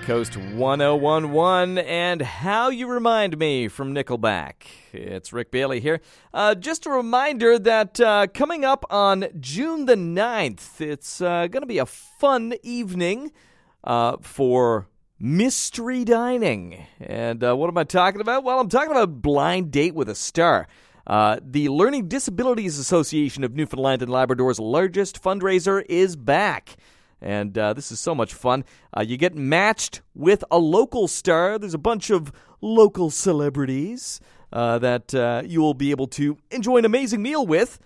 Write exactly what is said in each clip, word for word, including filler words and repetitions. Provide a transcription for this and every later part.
Coast one oh one one, and How You Remind Me from Nickelback. It's Rick Bailey here. Uh, just a reminder that uh, coming up on June the ninth, it's uh, going to be a fun evening uh, for mystery dining. And uh, what am I talking about? Well, I'm talking about Blind Date with a Star. Uh, the Learning Disabilities Association of Newfoundland and Labrador's largest fundraiser is back. And uh, this is so much fun. Uh, you get matched with a local star. There's a bunch of local celebrities uh, that uh, you will be able to enjoy an amazing meal with.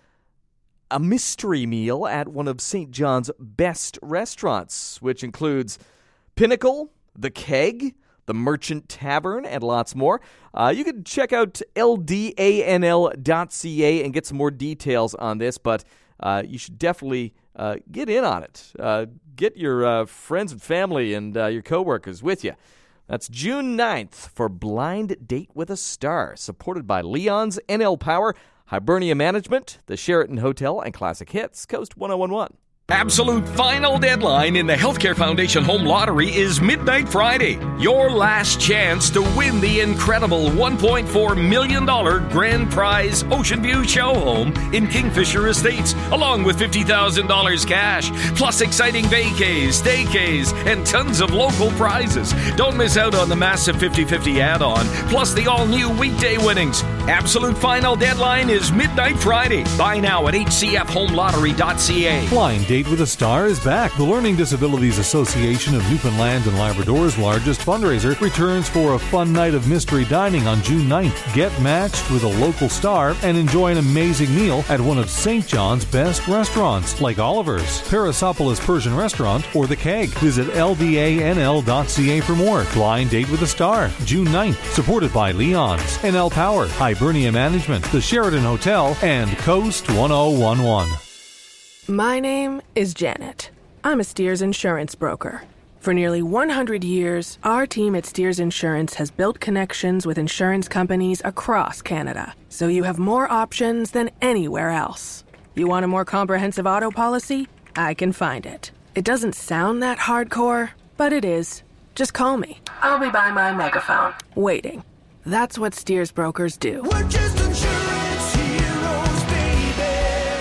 A mystery meal at one of Saint John's best restaurants, which includes Pinnacle, The Keg, The Merchant Tavern, and lots more. Uh, you can check out L D A N L dot C A and get some more details on this, but uh, you should definitely uh, get in on it. Uh, get your uh, friends and family and uh, your coworkers with you. That's June ninth for Blind Date with a Star, supported by Leon's N L Power, Hibernia Management, the Sheraton Hotel, and Classic Hits, Coast one oh one one. Absolute final deadline in the Healthcare Foundation Home Lottery is midnight Friday. Your last chance to win the incredible one point four million dollars grand prize Ocean View Show Home in Kingfisher Estates, along with fifty thousand dollars cash, plus exciting vacays, staycays, and tons of local prizes. Don't miss out on the massive fifty-fifty add-on, plus the all-new weekday winnings. Absolute final deadline is midnight Friday. Buy now at h c f home lottery dot c a. Blind Date with a Star is back. The Learning Disabilities Association of Newfoundland and Labrador's largest fundraiser returns for a fun night of mystery dining on June ninth. Get matched with a local star and enjoy an amazing meal at one of Saint John's best restaurants, like Oliver's, Parasopolis Persian Restaurant, or The Keg. Visit L D A N L dot C A for more. Blind Date with a Star, June ninth, supported by Leon's, N L Power, Hibernia Management, the Sheraton Hotel, and Coast one oh one one. My name is Janet. I'm a Steers insurance broker. For nearly one hundred years, our team at Steers Insurance has built connections with insurance companies across Canada, so you have more options than anywhere else. You want a more comprehensive auto policy? I can find it. It doesn't sound that hardcore, but it is. Just call me. I'll be by my megaphone, waiting. That's what Steers brokers do. We're just insurance heroes, baby.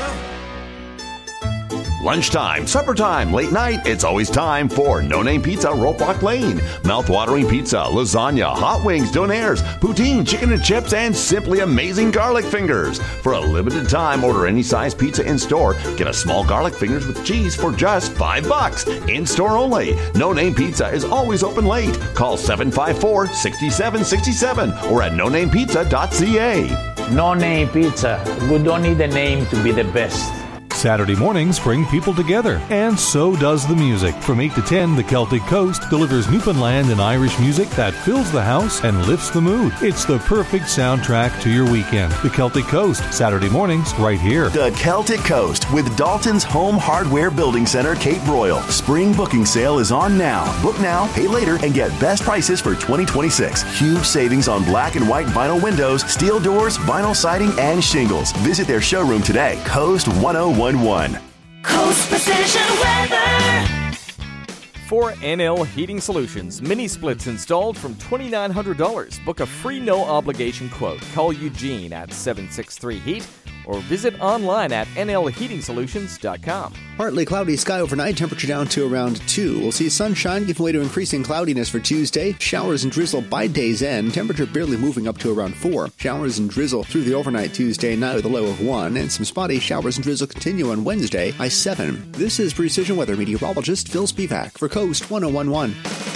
Lunchtime, supper time, late night, it's always time for No Name Pizza, Rope Walk Lane. Mouth-watering pizza, lasagna, hot wings, donaires, poutine, chicken and chips, and simply amazing garlic fingers. For a limited time, order any size pizza in-store. Get a small garlic fingers with cheese for just five bucks. In-store only. No Name Pizza is always open late. Call seven five four, six seven six seven or at no name pizza dot c a. No Name Pizza. We don't need a name to be the best. Saturday mornings bring people together, and so does the music. From eight to ten, the Celtic Coast delivers Newfoundland and Irish music that fills the house and lifts the mood. It's the perfect soundtrack to your weekend. The Celtic Coast, Saturday mornings, right here. The Celtic Coast with Dalton's Home Hardware Building Center, Cape Royal. Spring booking sale is on now. Book now, pay later, and get best prices for twenty twenty-six. Huge savings on black and white vinyl windows, steel doors, vinyl siding, and shingles. Visit their showroom today. Coast one oh one one. Coast Precision Weather. For N L Heating Solutions, mini splits installed from twenty-nine hundred dollars. Book a free no-obligation quote. Call Eugene at seven six three heat or visit online at n l heating solutions dot com. Partly cloudy sky overnight, temperature down to around two. We'll see sunshine giving way to increasing cloudiness for Tuesday. Showers and drizzle by day's end, temperature barely moving up to around four. Showers and drizzle through the overnight Tuesday night with a low of one, and some spotty showers and drizzle continue on Wednesday, high seven. This is Precision Weather meteorologist Phil Spivak for Coast one oh one one.